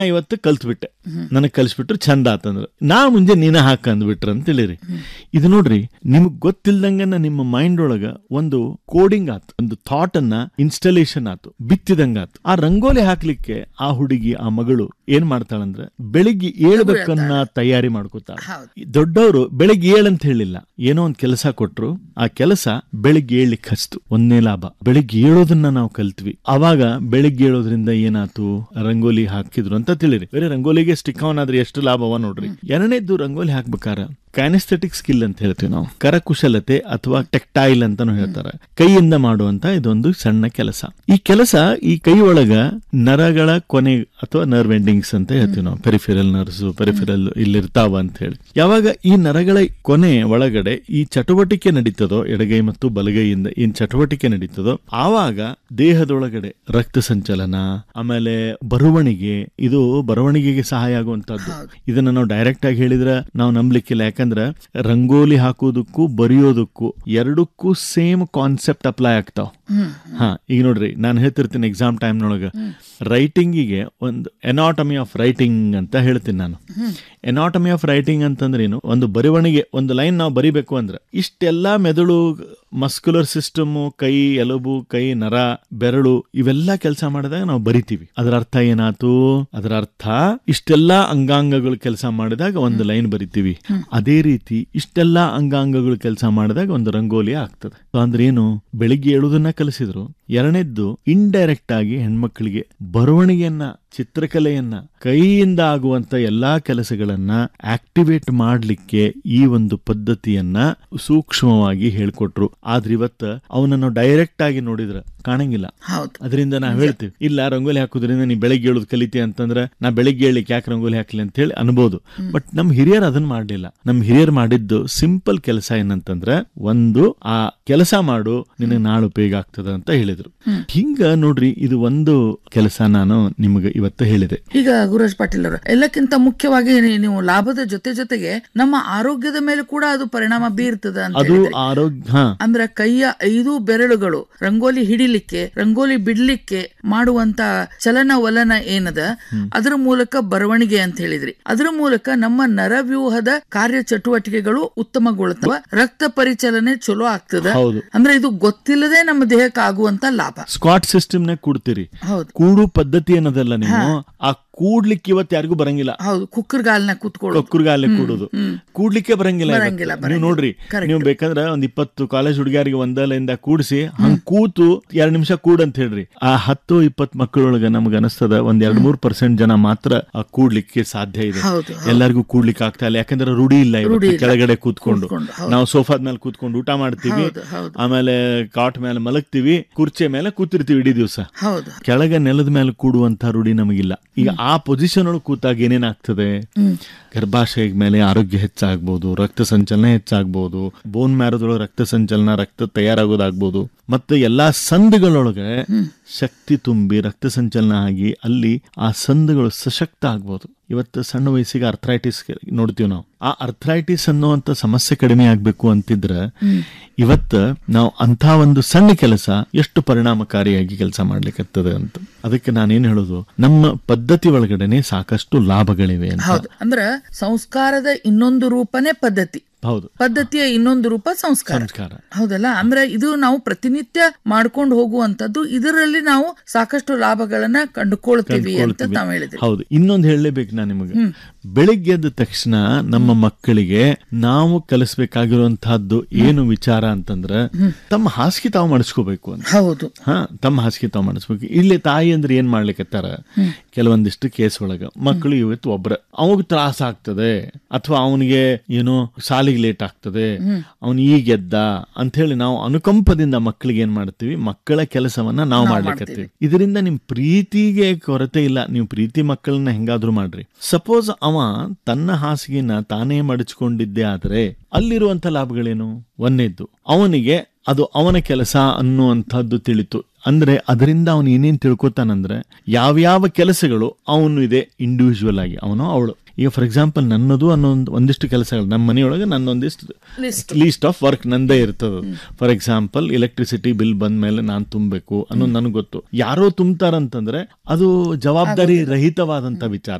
ಇವತ್ತು ಕಲ್ತ್ಬಿಟ್ಟೆ, ನನಗ್ ಕಲ್ಸ್ಬಿಟ್ರು ಚಂದ ಆತಂದ್ರ ನಾ ಮುಂಜೆ ನೀನ ಹಾಕ ಅಂದ್ಬಿಟ್ರ ಅಂತ ಹೇಳಿರಿ. ಇದು ನೋಡ್ರಿ, ನಿಮಗ್ ಗೊತ್ತಿಲ್ದಂಗನ ನಿಮ್ಮ ಮೈಂಡ್ ಒಳಗ ಒಂದು ಕೋಡಿಂಗ್ ಆತು, ಒಂದು ಥಾಟ್ ಅನ್ನ ಇನ್ಸ್ಟಾಲೇಷನ್ ಆತು, ಬಿತ್ತಿದಂಗ ಆತು. ಆ ರಂಗೋಲಿ ಹಾಕ್ಲಿಕ್ಕೆ ಆ ಹುಡುಗಿ, ಆ ಮಗಳು ಏನ್ ಮಾಡ್ತಾಳಂದ್ರ ಬೆಳಿಗ್ಗೆ ಏಳ್ಬೇಕನ್ನ ತಯಾರಿ ಮಾಡ್ಕೋತಾಳ. ದೊಡ್ಡವರು ಬೆಳಿಗ್ಗೆ ಏಳಂತ ಹೇಳಿಲ್ಲ, ಏನೋ ಒಂದ್ ಕೆಲಸ ಕೊಟ್ರು, ಆ ಕೆಲಸ ಬೆಳಿಗ್ಗೆ ಏಳ್ಲಿಕ್ಕೆ ಹಚ್ತು. ಒಂದನೇ ಲಾಭ ಬೆಳಿಗ್ಗೆ ಏಳೋದನ್ನ ನಾವು ಕಲ್ತ್ವಿ. ಅವಾಗ ಬೆಳಿಗ್ಗೆ ಏಳೋದ್ರಿಂದ ಏನಾತು, ರಂಗೋಲಿ ಹಾಕಿದ್ರು ಅಂತ ತಿಳಿರಿ. ಬೇರೆ ರಂಗೋಲಿಗೆ ಸ್ಟಿಕ್ ಆನ್ ಆದ್ರೆ ಎಷ್ಟು ಲಾಭವ ನೋಡ್ರಿ. ಎರಡನೇದ್ದು, ರಂಗೋಲಿ ಹಾಕ್ಬೇಕಾರ ಕೈನೆಸ್ಥೆಟಿಕ್ ಸ್ಕಿಲ್ ಅಂತ ಹೇಳ್ತೀವಿ ನಾವು, ಕರಕುಶಲತೆ ಅಥವಾ ಟೆಕ್ಟೈಲ್ ಅಂತಾನು ಹೇಳ್ತಾರೆ. ಕೈಯಿಂದ ಮಾಡುವಂತ ಇದೊಂದು ಸಣ್ಣ ಕೆಲಸ. ಈ ಕೆಲಸ ಈ ಕೈ ಒಳಗ ನರಗಳ ಕೊನೆ ಅಥವಾ ನರ್ವ್ ಎಂಡಿಂಗ್ಸ್ ಅಂತ ಹೇಳ್ತೀವಿ ನಾವು, ಪೆರಿಫೆರಲ್ ನರ್ವ್ಸ್, ಪೆರಿಫೆರಲ್ ಇಲ್ಲಿರ್ತಾವ ಅಂತ ಹೇಳಿ. ಯಾವಾಗ ಈ ನರಗಳ ಕೊನೆ ಒಳಗಡೆ ಈ ಚಟುವಟಿಕೆ ನಡೀತದೋ, ಎಡಗೈ ಮತ್ತು ಬಲಗೈಯಿಂದ ಏನ್ ಚಟುವಟಿಕೆ ನಡೀತದೋ, ಆವಾಗ ದೇಹದೊಳಗಡೆ ರಕ್ತ ಸಂಚಲನ, ಆಮೇಲೆ ಬರವಣಿಗೆ, ಇದು ಬರವಣಿಗೆಗೆ ಸಹಾಯ ಆಗುವಂತದ್ದು. ಇದನ್ನ ನಾವು ಡೈರೆಕ್ಟ್ ಆಗಿ ಹೇಳಿದ್ರೆ ನಾವು ನಂಬಲಿಕ್ಕಿಲ್ಲ. ಯಾಕಂದ್ರೆ ರಂಗೋಲಿ ಹಾಕೋದಕ್ಕೂ ಬರೆಯೋದಕ್ಕೂ ಎರಡಕ್ಕೂ ಸೇಮ್ ಕಾನ್ಸೆಪ್ಟ್ ಅಪ್ಲೈ ಆಗ್ತಾವ. ಈಗ ನೋಡ್ರಿ, ನಾನು ಹೇಳ್ತಿರ್ತೀನಿ ಎಕ್ಸಾಮ್ ಟೈಮ್ನೊಳಗ ರೈಟಿಂಗಿಗೆ ಒಂದು ಎನಾಟಮಿ ಆಫ್ ರೈಟಿಂಗ್ ಅಂತ ಹೇಳ್ತೀನಿ ನಾನು. ಎನಾಟಮಿ ಆಫ್ ರೈಟಿಂಗ್ ಅಂತಂದ್ರೆ ಏನು, ಒಂದು ಬರವಣಿಗೆ, ಒಂದು ಲೈನ್ ನಾವು ಬರಿಬೇಕು ಅಂದ್ರೆ ಇಷ್ಟೆಲ್ಲಾ ಮೆದುಳು, ಮಸ್ಕ್ಯುಲರ್ ಸಿಸ್ಟಮ್, ಕೈ ಎಲುಬು, ಕೈ ನರ, ಬೆರಳು ಇವೆಲ್ಲಾ ಕೆಲಸ ಮಾಡಿದಾಗ ನಾವು ಬರಿತೀವಿ. ಅದರ ಅರ್ಥ ಏನಾತು, ಅದರ ಅರ್ಥ ಇಷ್ಟೆಲ್ಲಾ ಅಂಗಾಂಗಗಳು ಕೆಲಸ ಮಾಡಿದಾಗ ಒಂದು ಲೈನ್ ಬರಿತೀವಿ. ಅದೇ ರೀತಿ ಇಷ್ಟೆಲ್ಲಾ ಅಂಗಾಂಗಗಳು ಕೆಲಸ ಮಾಡಿದಾಗ ಒಂದು ರಂಗೋಲಿ ಆಗ್ತದೆ. ಅಂದ್ರೆ ಏನು, ಬೆಳಿಗ್ಗೆ ಏಳುದನ್ನ ಕಲಿಸಿದ್ರು. ಎರಡನೇದ್ದು, ಇಂಡೈರೆಕ್ಟ್ ಆಗಿ ಹೆಣ್ಮಕ್ಳಿಗೆ ಬರವಣಿಗೆಯನ್ನ, ಚಿತ್ರಕಲೆಯನ್ನ, ಕೈಯಿಂದ ಆಗುವಂತ ಎಲ್ಲಾ ಕೆಲಸಗಳನ್ನ ಆಕ್ಟಿವೇಟ್ ಮಾಡ್ಲಿಕ್ಕೆ ಈ ಒಂದು ಪದ್ಧತಿಯನ್ನ ಸೂಕ್ಷ್ಮವಾಗಿ ಹೇಳ್ಕೊಟ್ರು. ಆದ್ರೆ ಇವತ್ತ ಅವನನ್ನು ಡೈರೆಕ್ಟ್ ಆಗಿ ನೋಡಿದ್ರ ಕಾಣಂಗಿಲ್ಲ. ಅದರಿಂದ ನಾವ್ ಹೇಳ್ತೀವಿ, ಇಲ್ಲ ರಂಗೋಲಿ ಹಾಕೋದ್ರಿಂದ ನೀ ಬೆಳಗ್ಗೆ ಏಳೋದು ಕಲಿತಿ ಅಂತಂದ್ರೆ ನಾ ಬೆಳಿಗ್ಗೆ ಏಳಲಿಕ್ಕೆ ಯಾಕೆ ರಂಗೋಲಿ ಹಾಕ್ಲಿ ಅಂತ ಹೇಳಿ ಅನ್ಬೋದು. ಬಟ್ ನಮ್ ಹಿರಿಯರು ಅದನ್ನ ಮಾಡ್ಲಿಲ್ಲ. ನಮ್ ಹಿರಿಯರು ಮಾಡಿದ್ದು ಸಿಂಪಲ್ ಕೆಲಸ ಏನಂತಂದ್ರೆ, ಒಂದು ಆ ಕೆಲಸ ಮಾಡು, ನಿನಗೆ ನಾಳೆ ಉಪಯೋಗ ಆಗ್ತದ ಅಂತ ಹೇಳಿದ್ರು. ಹಿಂಗ ನೋಡ್ರಿ, ಇದು ಒಂದು ಕೆಲಸ ನಾನು ನಿಮ್ಗೆ ಇವತ್ತು ಹೇಳಿದೆ. ಈಗ ಗುರುರಾಜ್ ಪಾಟೀಲ್ ಅವರು, ಎಲ್ಲಕ್ಕಿಂತ ಮುಖ್ಯವಾಗಿ ನೀವು ಲಾಭದ ಜೊತೆಗೆ ನಮ್ಮ ಆರೋಗ್ಯದ ಮೇಲೆ ಕೂಡ ಅದು ಪರಿಣಾಮ ಬೀರ್ತದ ಅಂತ. ಅದು ಆರೋಗ್ಯ ಅಂದ್ರೆ ಕೈಯ 5 ಬೆರಳುಗಳು ರಂಗೋಲಿ ಹಿಡಿಲಿಕ್ಕೆ, ರಂಗೋಲಿ ಬಿಡ್ಲಿಕ್ಕೆ ಮಾಡುವಂತ ಚಲನವಲನ ಏನದ, ಅದರ ಮೂಲಕ ಬರವಣಿಗೆ ಅಂತ ಹೇಳಿದ್ರಿ. ಅದರ ಮೂಲಕ ನಮ್ಮ ನರವ್ಯೂಹದ ಕಾರ್ಯ ಚಟುವಟಿಕೆಗಳು ಉತ್ತಮಗೊಳ್ಳುತ್ತವ, ರಕ್ತ ಪರಿಚಲನೆ ಚಲೋ ಆಗ್ತದ. ಅಂದ್ರೆ ಇದು ಗೊತ್ತಿಲ್ಲದೆ ನಮ್ಮ ದೇಹಕ್ಕೆ ಆಗುವಂತ ಲಾಭ. ಸ್ಕ್ವಾಟ್ ಸಿಸ್ಟಮ್ ನ ಕೂಡ್ತೀರಿ, ಕೂಡು ಪದ್ಧತಿ ಅನ್ನೋದಲ್ಲ ನೀವು. ಆ ಕೂಡ್ಲಿಕ್ಕೆ ಇವತ್ತು ಯಾರಿಗೂ ಬರಂಗಿಲ್ಲ. ಹೌದು, ಕುಕ್ಕರ್ಗಾಲ್ನ ಕೂಡೋದು, ಕೂಡ್ಲಿಕ್ಕೆ ಬರಂಗಿಲ್ಲ. ನೀವು ನೋಡ್ರಿ, ನೀವು ಬೇಕಂದ್ರೆ ಒಂದ್ 20 ಕಾಲೇಜ್ ಹುಡುಗಿಯರಿಗೆ ಒಂದಲಿಂದ ಕೂಡಿಸಿ ಹಂಗ್ ಕೂತು 2 ನಿಮಿಷ ಕೂಡ್ ಅಂತ ಹೇಳ್ರಿ, ಆ 10-20 ಮಕ್ಕಳೊಳಗ ನಮ್ಗೆ ಅನಿಸ್ತದ ಒಂದ್ 2-3% ಜನ ಮಾತ್ರ ಆ ಕೂಡ್ಲಿಕ್ಕೆ ಸಾಧ್ಯ ಇದೆ. ಎಲ್ಲರಿಗೂ ಕೂಡ್ಲಿಕ್ಕೆ ಆಗ್ತಾ ಇಲ್ಲ, ಯಾಕಂದ್ರೆ ರೂಢಿ ಇಲ್ಲ. ಕೆಳಗಡೆ ಕೂತ್ಕೊಂಡು ನಾವು ಸೋಫಾದ ಮೇಲೆ ಕೂತ್ಕೊಂಡು ಊಟ ಮಾಡ್ತೀವಿ, ಆಮೇಲೆ ಕಾಟ್ ಮೇಲೆ ಮಲಗ್ತೀವಿ, ಕುರ್ಚಿ ಮೇಲೆ ಕೂತಿರ್ತೀವಿ ಇಡೀ ದಿವಸ. ಕೆಳಗೆ ನೆಲದ ಮೇಲೆ ಕೂಡುವಂತ ರೂಢಿ ನಮಗಿಲ್ಲ. ಈಗ ಆ ಪೊಸಿಷನ್ ಒಳಗೆ ಕೂತಾಗ ಏನೇನಾಗ್ತದೆ, ಗರ್ಭಾಶಯ ಮೇಲೆ ಆರೋಗ್ಯ ಹೆಚ್ಚಾಗ್ಬೋದು, ರಕ್ತ ಸಂಚಲನ ಹೆಚ್ಚಾಗ್ಬೋದು, ಬೋನ್ ಮ್ಯಾರೋದೊಳಗೆ ರಕ್ತ ಸಂಚಲನ, ರಕ್ತ ತಯಾರಾಗೋದಾಗ್ಬೋದು, ಮತ್ತೆ ಎಲ್ಲಾ ಸಂಧಿಗಳೊಳಗೆ ಶಕ್ತಿ ತುಂಬಿ ರಕ್ತ ಸಂಚಲನ ಆಗಿ ಅಲ್ಲಿ ಆ ಸಂಧಿಗಳು ಸಶಕ್ತ ಆಗ್ಬೋದು. ಇವತ್ತು ಸಣ್ಣ ವಯಸ್ಸಿಗೆ ಅರ್ಥ್ರೈಟಿಸ್ ನೋಡ್ತೀವಿ ನಾವು. ಆ ಅರ್ಥ್ರೈಟಿಸ್ ಅನ್ನುವಂತ ಸಮಸ್ಯೆ ಕಡಿಮೆ ಆಗ್ಬೇಕು ಅಂತಿದ್ರ ಇವತ್ತು ನಾವು ಅಂತ ಒಂದು ಸಣ್ಣ ಕೆಲಸ ಎಷ್ಟು ಪರಿಣಾಮಕಾರಿಯಾಗಿ ಕೆಲಸ ಮಾಡ್ಲಿಕ್ಕೆ ಅಂತ. ಅದಕ್ಕೆ ನಾನೇನ್ ಹೇಳೋದು, ನಮ್ಮ ಪದ್ಧತಿ ಒಳಗಡೆನೆ ಸಾಕಷ್ಟು ಲಾಭಗಳಿವೆ ಅಂತ. ಅಂದ್ರೆ ಸಂಸ್ಕಾರದ ಇನ್ನೊಂದು ರೂಪನೇ ಪದ್ಧತಿ. ಹೌದು, ಪದ್ಧತಿಯ ಇನ್ನೊಂದು ರೂಪ ಸಂಸ್ಕಾರ. ಹೌದಲ್ಲ? ಅಂದ್ರೆ ಇದು ನಾವು ಪ್ರತಿನಿತ್ಯ ಮಾಡ್ಕೊಂಡು ಹೋಗುವಂತದ್ದು. ಇದರಲ್ಲಿ ನಾವು ಸಾಕಷ್ಟು ಲಾಭಗಳನ್ನ ಕಂಡುಕೊಳ್ತೀವಿ ಅಂತ ತಾವು ಹೇಳಿದ್ರಿ. ಹೌದು, ಇನ್ನೊಂದು ಹೇಳಲೇಬೇಕು ನಾನು ನಿಮಗೆ. ಬೆಳಿಗ್ಗೆ ಎದ್ದ ತಕ್ಷಣ ನಮ್ಮ ಮಕ್ಕಳಿಗೆ ನಾವು ಕಲಿಸ್ಬೇಕಾಗಿರುವಂತಹದ್ದು ಏನು ವಿಚಾರ ಅಂತಂದ್ರೆ, ತಮ್ಮ ಹಾಸಿಗೆ ತಾವು ಮಾಡಿಸ್ಕೋಬೇಕು ಅಂತ. ಹೌದು, ತಮ್ಮ ಹಾಸಿಗೆ ತಾವು ಮಾಡಿಸ್ಬೇಕು. ಇಲ್ಲಿ ತಾಯಿ ಅಂದ್ರೆ ಏನ್ ಮಾಡ್ಲಿಕ್ಕತ್ತಾರ, ಕೆಲವೊಂದಿಷ್ಟು ಕೇಸ್ ಒಳಗ ಮಕ್ಕಳು ಇವತ್ತು ಒಬ್ರ ಅವಾಗ ತ್ರಾಸ ಆಗ್ತದೆ, ಅಥವಾ ಅವನಿಗೆ ಏನೋ ಶಾಲೆಗೆ ಲೇಟ್ ಆಗ್ತದೆ, ಅವನು ಈಗ ಎದ್ದ ಅಂತ ಹೇಳಿ ನಾವು ಅನುಕಂಪದಿಂದ ಮಕ್ಕಳಿಗೆ ಏನ್ ಮಾಡ್ತೀವಿ, ಮಕ್ಕಳ ಕೆಲಸವನ್ನ ನಾವು ಮಾಡ್ಲಿಕ್ಕತ್ತೀವಿ. ಇದರಿಂದ ನಿಮ್ ಪ್ರೀತಿಗೆ ಕೊರತೆ ಇಲ್ಲ. ನೀವು ಪ್ರೀತಿ ಮಕ್ಕಳನ್ನ ಹೆಂಗಾದ್ರೂ ಮಾಡ್ರಿ. ಸಪೋಸ್ ಅವ ತನ್ನ ಹಾಸಿಗೆನ ತಾನೇ ಮಡಚಿಕೊಂಡಿದ್ದೆ ಆದ್ರೆ ಅಲ್ಲಿರುವಂತ ಲಾಭಗಳೇನು? ಒಂದೇದ್ದು, ಅವನಿಗೆ ಅದು ಅವನ ಕೆಲಸ ಅನ್ನುವಂಥದ್ದು ತಿಳಿತು. ಅಂದ್ರೆ ಅದರಿಂದ ಅವನು ಏನೇನ್ ತಿಳ್ಕೊತಾನಂದ್ರೆ ಯಾವ್ಯಾವ ಕೆಲಸಗಳು ಅವನು ಇದೆ ಇಂಡಿವಿಜುವಲ್ ಆಗಿ ಅವನು ಅವಳು. ಈಗ ಫಾರ್ ಎಕ್ಸಾಂಪಲ್ ನನ್ನದು ಅನ್ನೋ ಒಂದಿಷ್ಟು ಕೆಲಸಗಳು ನಮ್ಮ ಮನೆಯೊಳಗೆ ನನ್ನೊಂದಿಷ್ಟು ಲೀಸ್ಟ್ ಆಫ್ ವರ್ಕ್ ನಂದೇ ಇರ್ತದ. ಫಾರ್ ಎಕ್ಸಾಂಪಲ್ ಎಲೆಕ್ಟ್ರಿಸಿಟಿ ಬಿಲ್ ಬಂದ ಮೇಲೆ ನಾನು ತುಂಬಬೇಕು ಅನ್ನೋದು ನನಗೆ ಗೊತ್ತು. ಯಾರೋ ತುಂಬ್ತಾರಂತಂದ್ರೆ ಅದು ಜವಾಬ್ದಾರಿ ರಹಿತವಾದಂತ ವಿಚಾರ.